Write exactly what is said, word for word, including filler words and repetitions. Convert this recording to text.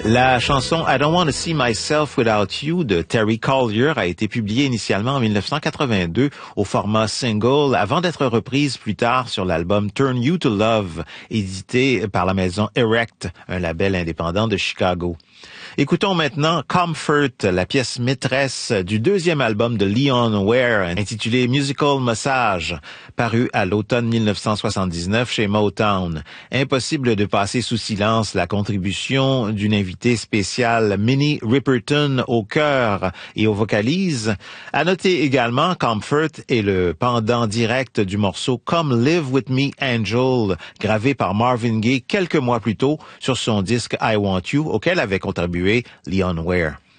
La chanson I Don't Want to See Myself Without You de Terry Collier a été publiée initialement en dix-neuf cent quatre-vingt-deux au format single avant d'être reprise plus tard sur l'album Turn You to Love, édité par la maison Erect, un label indépendant de Chicago. Écoutons maintenant Comfort, la pièce maîtresse du deuxième album de Leon Ware, intitulé Musical Massage, paru à l'automne dix-neuf cent soixante-dix-neuf chez Motown. Impossible de passer sous silence la contribution d'une invitée spéciale, Minnie Riperton, au chœur et aux vocalises. À noter également, Comfort est le pendant direct du morceau Come Live With Me Angel, gravé par Marvin Gaye quelques mois plus tôt sur son disque I Want You, auquel avait contribué Leon Ware.